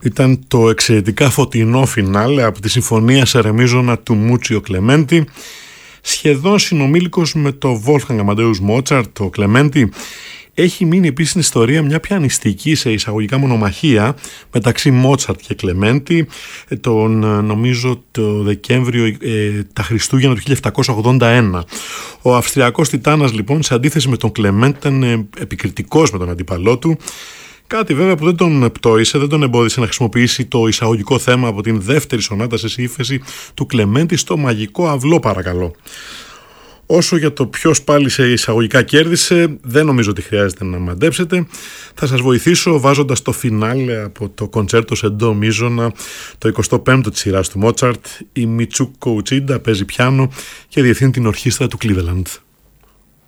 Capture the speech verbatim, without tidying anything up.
Ήταν το εξαιρετικά φωτεινό φινάλε από τη Συμφωνία Σερεμίζωνα του Μούτσιο Κλεμέντη. Σχεδόν συνομήλικος με το Wolfgang Amadeus Mozart, το Κλεμέντη έχει μείνει επίσης στην ιστορία μια πιανιστική σε εισαγωγικά μονομαχία μεταξύ Μότσαρτ και Κλεμέντη τον νομίζω το Δεκέμβριο ε, τα Χριστούγεννα του χίλια επτακόσια ογδόντα ένα. Ο Αυστριακός Τιτάνας λοιπόν σε αντίθεση με τον Κλεμέντη ήταν ε, επικριτικός με τον αντίπαλό του. Κάτι βέβαια που δεν τον πτώησε, δεν τον εμπόδισε να χρησιμοποιήσει το εισαγωγικό θέμα από την δεύτερη σονάτα σε σύμφεση του Κλεμέντη στο μαγικό αυλό, παρακαλώ. Όσο για το ποιος πάλι σε εισαγωγικά κέρδισε, δεν νομίζω ότι χρειάζεται να μαντέψετε. Θα σας βοηθήσω βάζοντας το φινάλε από το κοντσέρτο σε ντο μίζωνα, το εικοστό πέμπτο της σειράς του Μότσαρτ. Η Μιτσούκο Ουτσίντα παίζει πιάνο και διευθύνει την ορχήστρα του Cleveland.